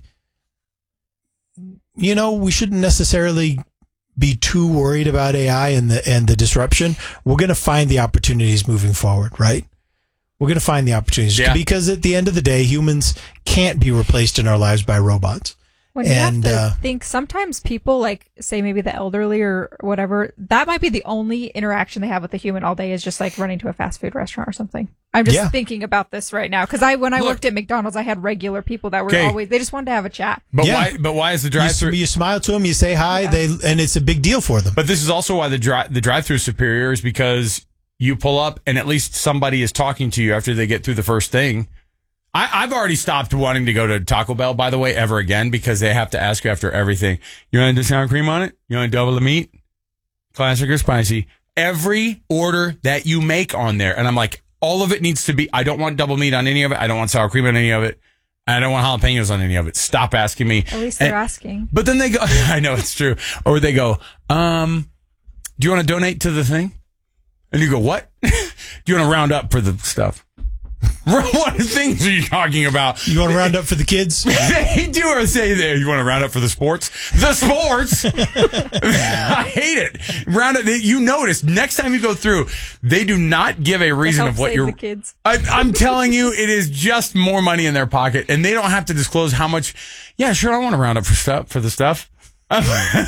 we shouldn't necessarily be too worried about AI and the disruption. We're going to find the opportunities moving forward, right? We're going to find the opportunities because at the end of the day, humans can't be replaced in our lives by robots. When you have to think, sometimes people, like, say maybe the elderly or whatever, that might be the only interaction they have with a human all day is just like running to a fast food restaurant or something. I'm just thinking about this right now because when I worked at McDonald's, I had regular people that were always, they just wanted to have a chat. But why is the drive-through? You smile to them, you say hi, and it's a big deal for them. But this is also why the drive-through is superior is because you pull up and at least somebody is talking to you after they get through the first thing. I've already stopped wanting to go to Taco Bell, by the way, ever again, because they have to ask you after everything. You want the sour cream on it? You want double the meat? Classic or spicy? Every order that you make on there. And I'm like, all of it needs to be, I don't want double meat on any of it. I don't want sour cream on any of it. I don't want jalapenos on any of it. Stop asking me. At least they're asking. But then they go, I know it's true. Or they go, do you want to donate to the thing? And you go, what? Do you want to round up for the stuff? What things are you talking about? You want to round up for the kids? They do or say there. You want to round up for the sports? The sports. I hate it. Round up. You notice next time you go through, they do not give a reason of what you're. The kids. I'm telling you, it is just more money in their pocket, and they don't have to disclose how much. Yeah, sure. I want to round up for the stuff.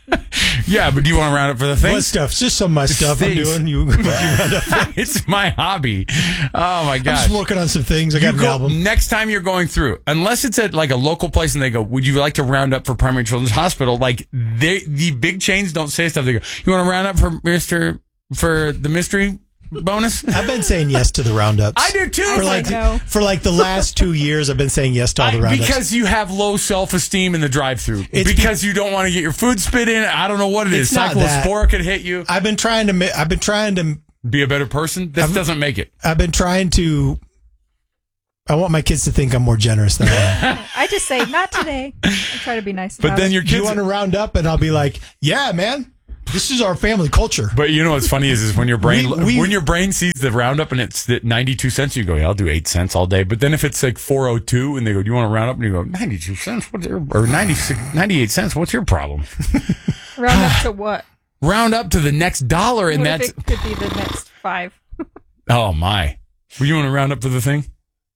Yeah, but do you want to round up for the thing? What stuff? Just some of my stuff I'm doing. You round up. It's my hobby. Oh my gosh. I'm just working on some things. I got an album. Next time you're going through, unless it's at like a local place and they go, would you like to round up for Primary Children's Hospital? Like the big chains don't say stuff. They go, you want to round up for the mystery bonus? I've been saying yes to the roundups. I do too. For like the last 2 years, I've been saying yes to all the roundups. Because you have low self-esteem in the drive-thru. Because you don't want to get your food spit in. I don't know what it is. Cyclospora could hit you. I've been trying to be a better person. This doesn't make it. I've been trying to. I want my kids to think I'm more generous than I am. I just say not today. I try to be nice. But then your kids, you want to round up, and I'll be like, yeah, man. This is our family culture. But you know what's funny is when your brain when your brain sees the roundup and it's at 92 cents, you go, yeah, I'll do 8 cents all day. But then if it's like 4.02 and they go, do you want to round up? And you go, 92 cents? Or 98 cents? What's your problem? Round up to what? Round up to the next dollar, and what if it could be the next 5. Oh my! Well, you want to round up to the thing?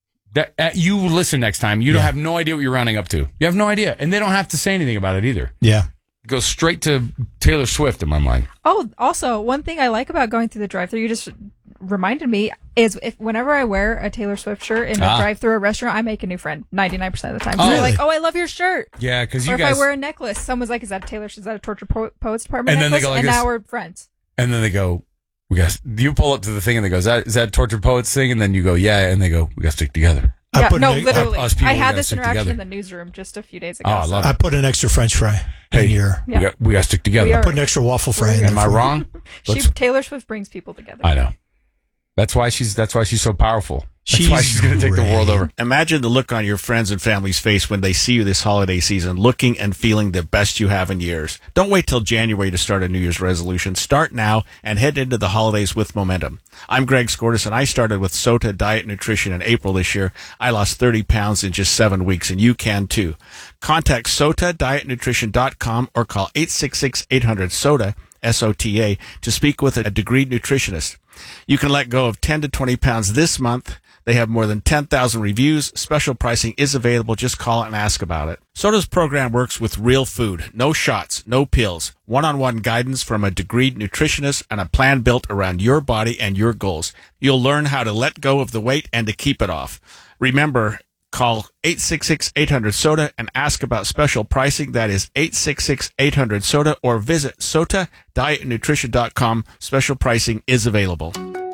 You listen next time. You don't have no idea what you're rounding up to. You have no idea, and they don't have to say anything about it either. Yeah. Goes straight to Taylor Swift in my mind. Oh, also, one thing I like about going through the drive-thru, you just reminded me, is whenever I wear a Taylor Swift shirt in a drive-thru or restaurant, I make a new friend 99% of the time. So they're like, oh, I love your shirt. Yeah, because you or guys... if I wear a necklace, someone's like, is that a Torture Poets Department and necklace? Then they go like and now we're friends. And then they go, you pull up to the thing and they go, is that Torture Poets thing? And then you go, yeah. And they go, we got to stick together. Yeah, literally. I had this interaction in the newsroom just a few days ago. Oh, I love it. I put an extra French fry in here. Yeah. We got to stick together. I put an extra waffle fry in there. Am I wrong? Taylor Swift brings people together. I know. That's why she's so powerful. That's why she's going to take the world over. Imagine the look on your friends and family's face when they see you this holiday season, looking and feeling the best you have in years. Don't wait till January to start a New Year's resolution. Start now and head into the holidays with momentum. I'm Greg Skordas, and I started with SOTA Diet Nutrition in April this year. I lost 30 pounds in just 7 weeks, and you can too. Contact SOTADietNutrition.com or call 866-800-SOTA, SOTA, to speak with a degreed nutritionist. You can let go of 10 to 20 pounds this month. They have more than 10,000 reviews. Special pricing is available. Just call and ask about it. SOTA's program works with real food. No shots, no pills. One-on-one guidance from a degreed nutritionist and a plan built around your body and your goals. You'll learn how to let go of the weight and to keep it off. Remember, call 866-800-SOTA and ask about special pricing. That is 866-800-SOTA, or visit SOTADietNutrition.com. Special pricing is available.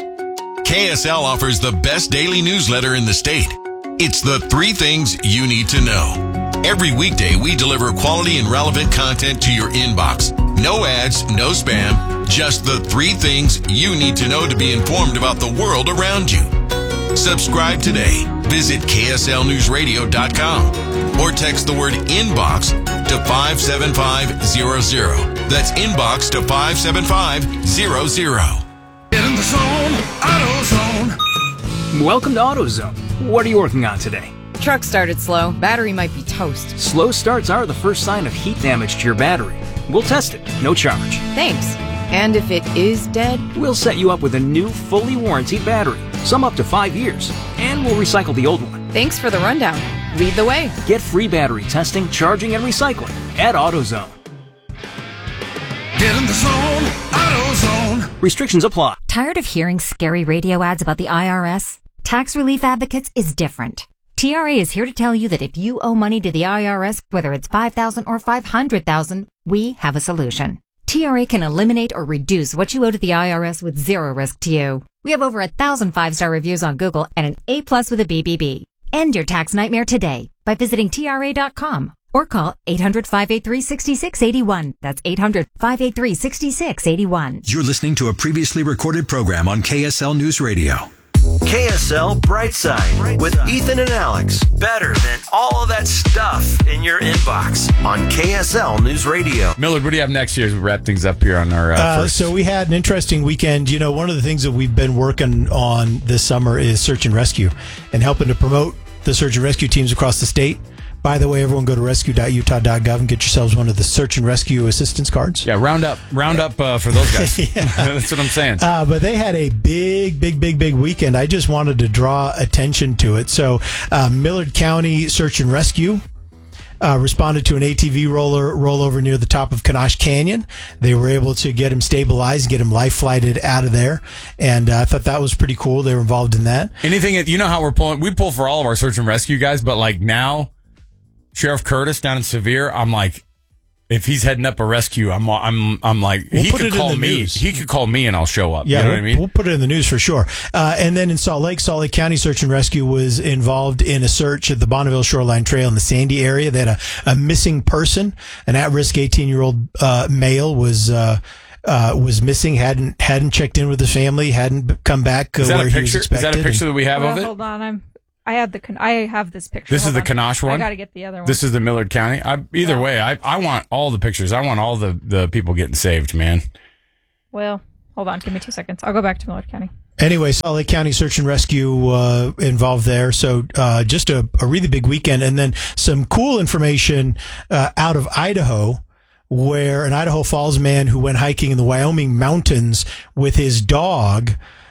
KSL offers the best daily newsletter in the state. It's the 3 things you need to know. Every weekday, we deliver quality and relevant content to your inbox. No ads, no spam, just the 3 things you need to know to be informed about the world around you. Subscribe today. Visit KSLNewsRadio.com or text the word inbox to 57500. That's inbox to 57500. Get in the zone, AutoZone. Welcome to AutoZone. What are you working on today? Truck started slow. Battery might be toast. Slow starts are the first sign of heat damage to your battery. We'll test it, no charge. Thanks. And if it is dead? We'll set you up with a new, fully warranted battery. Some up to 5 years. And we'll recycle the old one. Thanks for the rundown. Lead the way. Get free battery testing, charging, and recycling at AutoZone. Get in the zone, AutoZone. Restrictions apply. Tired of hearing scary radio ads about the IRS? Tax Relief Advocates is different. TRA is here to tell you that if you owe money to the IRS, whether it's $5,000 or $500,000, we have a solution. TRA can eliminate or reduce what you owe to the IRS with zero risk to you. We have over 1,000 5-star reviews on Google and an A+ with a BBB. End your tax nightmare today by visiting TRA.com or call 800-583-6681. That's 800-583-6681. You're listening to a previously recorded program on KSL News Radio. KSL Brightside with Ethan and Alex. Better than all of that stuff in your inbox on KSL News Radio. Millard, what do you have next year as we wrap things up here on our first? So we had an interesting weekend. You know, one of the things that we've been working on this summer is search and rescue and helping to promote the search and rescue teams across the state. By the way, everyone go to rescue.utah.gov and get yourselves one of the search and rescue assistance cards. Yeah, round up for those guys. That's what I'm saying. But they had a big weekend. I just wanted to draw attention to it. So Millard County Search and Rescue responded to an ATV rollover near the top of Kanash Canyon. They were able to get him stabilized, get him life flighted out of there. And I thought that was pretty cool. They were involved in that. Anything, you know how we pull for all of our search and rescue guys, but like now, Sheriff Curtis down in Sevier, I'm like, if he's heading up a rescue, I'm like, he could call me. He could call me and I'll show up. Yeah, you know what I mean? We'll put it in the news for sure. And then in Salt Lake County Search and Rescue was involved in a search at the Bonneville Shoreline Trail in the Sandy area. They had a missing person, an at-risk 18-year-old male was missing, hadn't checked in with his family, hadn't come back where he was expected. Is that a picture that we have of it? Hold on, I have this picture. This is the Kanash one? I got to get the other one. This is the Millard County. Either way, I want all the pictures. I want all the people getting saved, man. Well, hold on. Give me 2 seconds. I'll go back to Millard County. Anyway, Salt Lake County Search and Rescue involved there. So just a really big weekend. And then some cool information out of Idaho, where an Idaho Falls man who went hiking in the Wyoming mountains with his dog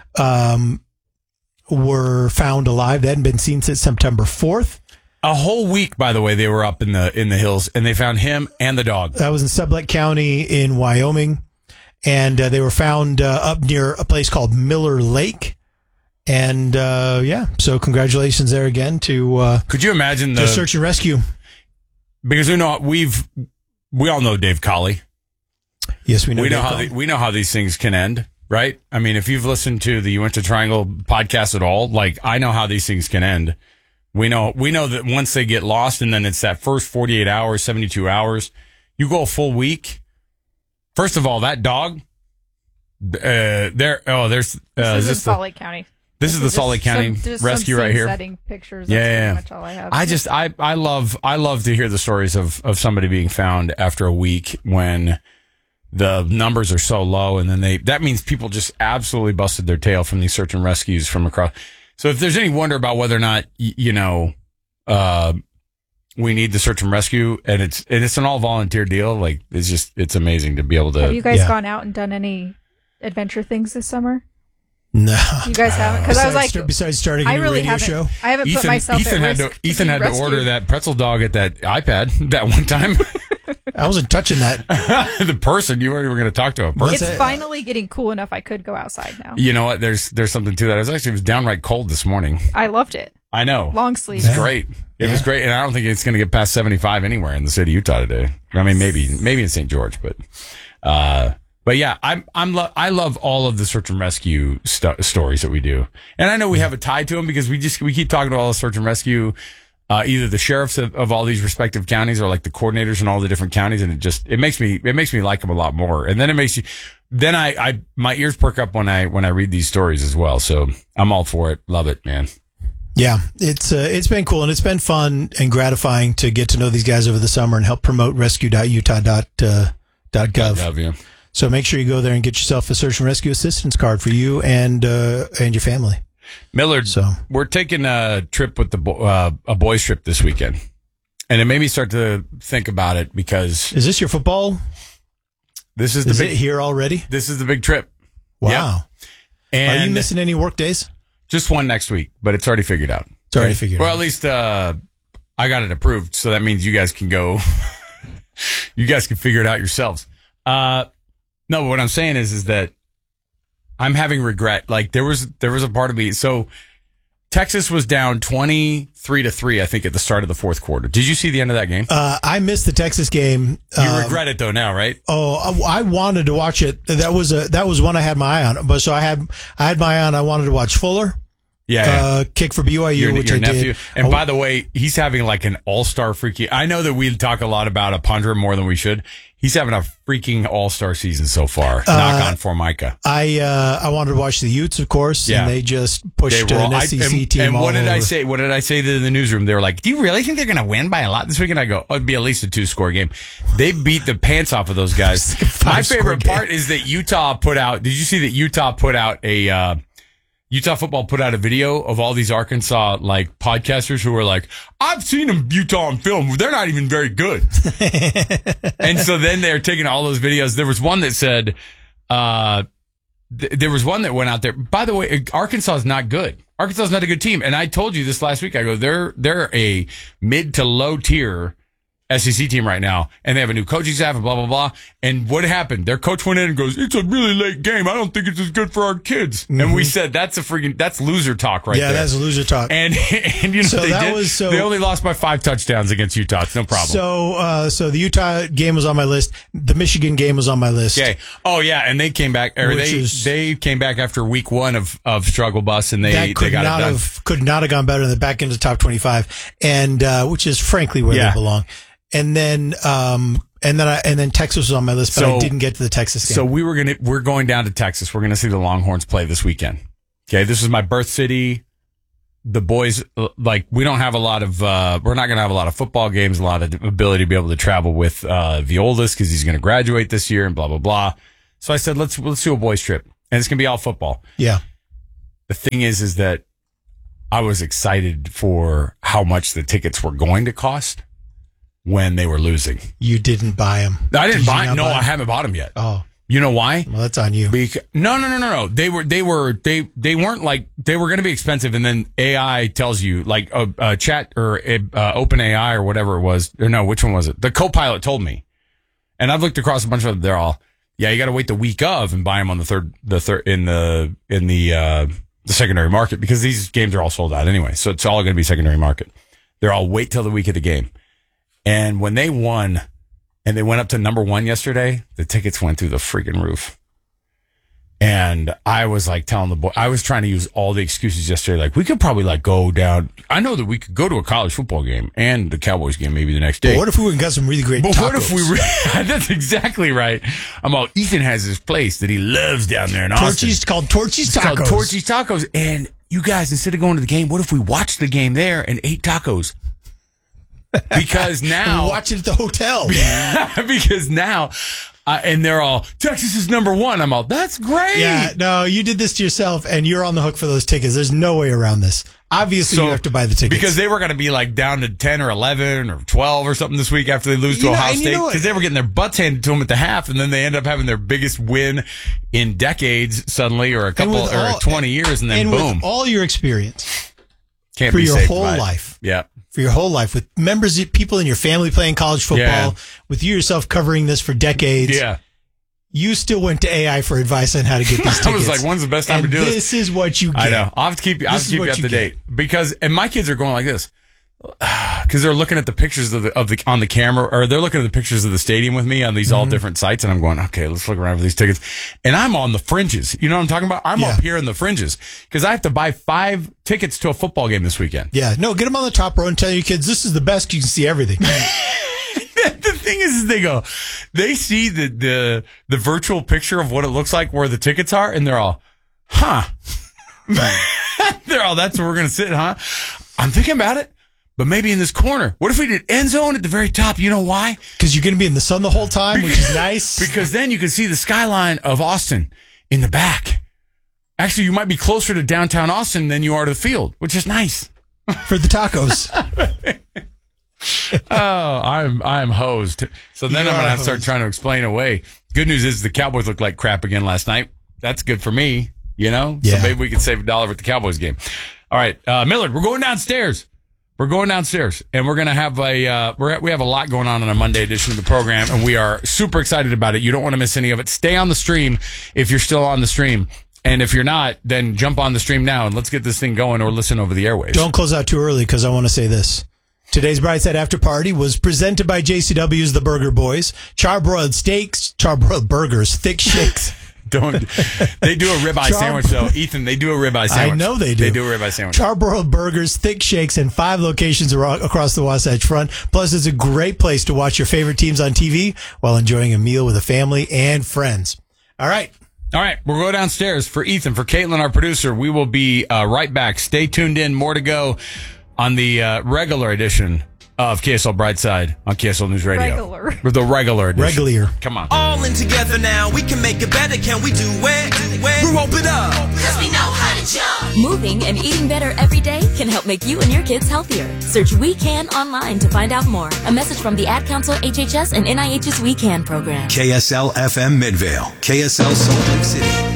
were found alive. They hadn't been seen since September 4th. A whole week, by the way, they were up in the hills, and they found him and the dog. That was in Sublette County in Wyoming, and they were found up near a place called Miller Lake. And so congratulations there again to. Could you imagine the search and rescue? Because we all know Dave Colley. Yes, we know. We know how these things can end. Right? I mean, if you've listened to the Uinta Triangle podcast at all, like, I know how these things can end. We know that once they get lost, and then it's that first 48 hours, 72 hours, you go a full week. First of all, that dog, there's this is in Salt Lake County. This is the Salt Lake County rescue right here. Setting pictures. That's pretty much all I have. I love to hear the stories of somebody being found after a week when the numbers are so low, and then that means people just absolutely busted their tail from these search and rescues from across. So if there's any wonder about whether or not, we need the search and rescue, and it's an all volunteer deal, like, it's amazing to be able to. Have you guys gone out and done any adventure things this summer? No. You guys haven't? Because I was like, besides starting a new radio show? I haven't put myself at risk. Ethan had to order that pretzel dog at that iPad that one time. I wasn't touching that. The person, you were going to talk to a person. It's finally getting cool enough I could go outside now. You know what? There's something to that. It was downright cold this morning. I loved it. I know. Long sleeves. It's great. It was great. And I don't think it's going to get past 75 anywhere in the city of Utah today. I mean, maybe in St. George, but yeah, I love all of the search and rescue stories that we do. And I know we have a tie to them because we keep talking about all the search and rescue, either the sheriffs of all these respective counties or like the coordinators in all the different counties. And it makes me like them a lot more. And then it makes you, then my ears perk up when I read these stories as well. So I'm all for it. Love it, man. Yeah, it's been cool, and it's been fun and gratifying to get to know these guys over the summer and help promote rescue.utah.gov. Yeah. So make sure you go there and get yourself a search and rescue assistance card for you and your family. Millard, we're taking a trip with a boys trip this weekend, and it made me start to think about it because is this your football? Is it here already? This is the big trip. Wow! Yeah. And are you missing any work days? Just one next week, but it's already figured out. It's already figured out. Well, at least I got it approved, so that means you guys can go. You guys can figure it out yourselves. No, but what I'm saying is that I'm having regret. Like there was a part of me. So Texas was down 23-3, I think, at the start of the fourth quarter. Did you see the end of that game? I missed the Texas game. You regret it though now, right? Oh, I wanted to watch it. That was one I had my eye on. But so I had my eye on. I wanted to watch Fuller. Yeah. Kick for BYU, which your I nephew. did. And by the way, he's having like an all-star freaking. I know that we talk a lot about Apondra more than we should. He's having a freaking all-star season so far. Knock on Formica. I wanted to watch the Utes, of course, and they just pushed an SEC team. And what did over. I say? What did I say to the newsroom? They were like, "Do you really think they're going to win by a lot this weekend?" I go, "Oh, it'd be at least a 2-score game." They beat the pants off of those guys. My favorite part is that Utah put out. Did you see that Utah put out a? Utah football put out a video of all these Arkansas like podcasters who were like, "I've seen them Utah on film. They're not even very good." And so then they're taking all those videos. There was one that said, there was one that went out there. By the way, Arkansas is not good. Arkansas is not a good team. And I told you this last week. I go, they're a mid to low tier SEC team right now, and they have a new coaching staff and blah, blah, blah. And what happened? Their coach went in and goes, it's a really late game. I don't think it's as good for our kids. Mm-hmm. And we said, that's loser talk right there. Yeah, that's loser talk. And you know, so they only lost by 5 touchdowns against Utah. It's no problem. So the Utah game was on my list. The Michigan game was on my list. Okay. Oh, yeah. And they came back, they came back after week 1 of struggle bus, and they got it done. Could not have gone better than back into the top 25, and which is frankly where they belong. And then Texas was on my list, but I didn't get to the Texas game. So we're going down to Texas. We're going to see the Longhorns play this weekend. Okay, this is my birth city. The boys, we don't have a lot of, we're not going to have a lot of football games, a lot of ability to be able to travel with the oldest because he's going to graduate this year and blah blah blah. So I said, let's do a boys trip, and it's going to be all football. Yeah. The thing is that I was excited for how much the tickets were going to cost when they were losing. You didn't buy them. I didn't buy them. No, I haven't bought them yet. Oh. You know why? Well, that's on you. No. They weren't like, they were going to be expensive. And then AI tells you, like a chat or OpenAI or whatever it was. Or no, which one was it? The Copilot told me. And I've looked across a bunch of them. They're all, you got to wait the week of and buy them on the third in the secondary market, because these games are all sold out anyway. So it's all going to be secondary market. They're all wait till the week of the game. And when they won and they went up to number 1 yesterday, the tickets went through the freaking roof. And I was like telling the boy, I was trying to use all the excuses yesterday. Like, we could probably go down. I know that we could go to a college football game and the Cowboys game maybe the next day. But what if we went and got some really great tacos? What if we that's exactly right. Ethan has this place that he loves down there in Austin. It's called Torchy's Tacos. Called Torchy's Tacos. And you guys, instead of going to the game, what if we watched the game there and ate tacos? Because now watch it at the hotel. Because now, and they're all, Texas is number 1. I'm all, that's great. Yeah, no, you did this to yourself, and you're on the hook for those tickets. There's no way around this. Obviously, you have to buy the tickets. Because they were going to be down to 10 or 11 or 12 or something this week after they lose to Ohio State. Because they were getting their butts handed to them at the half, and then they end up having their biggest win in decades suddenly, or 20 years, and then boom. With all your experience. Can't for be your safe whole life. Yeah. For your whole life, with people in your family playing college football, with you yourself covering this for decades. Yeah. You still went to AI for advice on how to get these tickets. I was like, when's the best time to do this? This is what you get. I know. I'll have to keep you up to date. And my kids are going like this. Because they're looking at the pictures on the camera, or they're looking at the pictures of the stadium with me on these all different sites, and I'm going, okay, let's look around for these tickets. And I'm on the fringes. You know what I'm talking about? I'm up here in the fringes because I have to buy 5 tickets to a football game this weekend. Yeah, no, get them on the top row and tell your kids this is the best. You can see everything. The thing is, they see the virtual picture of what it looks like where the tickets are, and they're all, they're all, that's where we're gonna sit, huh? I'm thinking about it. But maybe in this corner. What if we did end zone at the very top? You know why? Because you're going to be in the sun the whole time, which is nice. Because then you can see the skyline of Austin in the back. Actually, you might be closer to downtown Austin than you are to the field, which is nice. For the tacos. I'm hosed. So then I'm going to have to start trying to explain away. Good news is the Cowboys looked like crap again last night. That's good for me, So maybe we could save $1 at the Cowboys game. All right, Millard, we're going downstairs. We're going downstairs, and we're going to have we have a lot going on a Monday edition of the program, and we are super excited about it. You don't want to miss any of it. Stay on the stream if you're still on the stream, and if you're not, then jump on the stream now, and let's get this thing going, or listen over the airwaves. Don't close out too early, because I want to say this. Today's Brightside After Party was presented by JCW's The Burger Boys. Charbroiled burgers, thick shakes. They do a ribeye sandwich, though. Ethan, they do a ribeye sandwich. I know they do. They do a ribeye sandwich. Charbroiled burgers, thick shakes, and 5 locations across the Wasatch Front. Plus, it's a great place to watch your favorite teams on TV while enjoying a meal with a family and friends. All right. We'll go downstairs. For Ethan, for Caitlin, our producer, we will be right back. Stay tuned in. More to go on the regular edition of KSL Brightside on KSL News Radio. The regular edition. Regular. Come on. All in together now. We can make it better. Can we do it? We rope it up. Because we know how to jump. Moving and eating better every day can help make you and your kids healthier. Search We Can online to find out more. A message from the Ad Council, HHS, and NIH's We Can program. KSL FM Midvale. KSL Salt Lake City.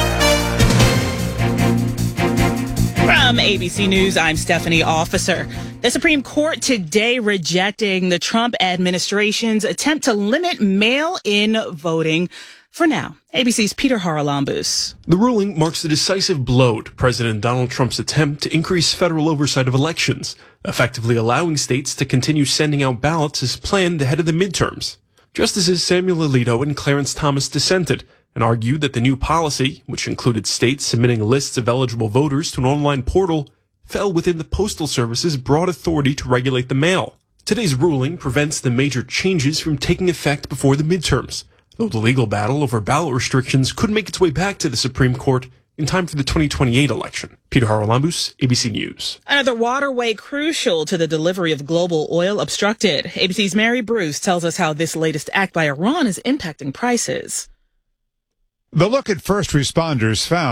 From ABC News, I'm Stephanie Officer. The Supreme Court today rejecting the Trump administration's attempt to limit mail-in voting. For now, ABC's Peter Haralambous. The ruling marks a decisive blow to President Donald Trump's attempt to increase federal oversight of elections, effectively allowing states to continue sending out ballots as planned ahead of the midterms. Justices Samuel Alito and Clarence Thomas dissented and argued that the new policy, which included states submitting lists of eligible voters to an online portal, fell within the Postal Service's broad authority to regulate the mail. Today's ruling prevents the major changes from taking effect before the midterms, though the legal battle over ballot restrictions could make its way back to the Supreme Court in time for the 2028 election. Peter Haralambous, ABC News. Another waterway crucial to the delivery of global oil obstructed. ABC's Mary Bruce tells us how this latest act by Iran is impacting prices. The look at first responders found